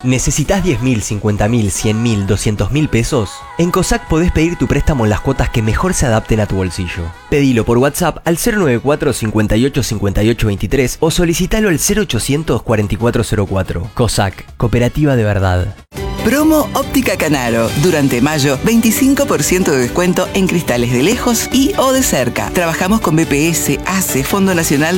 ¿Necesitas 10.000, 50.000, 100.000, 200.000 pesos? En COSAC podés pedir tu préstamo en las cuotas que mejor se adapten a tu bolsillo. Pedilo por WhatsApp al 094 58 58 23 o solicitalo al 0800 4404. COSAC, cooperativa de verdad. Promo Óptica Canaro. Durante mayo, 25% de descuento en cristales de lejos y o de cerca. Trabajamos con BPS, ACE, Fondo Nacional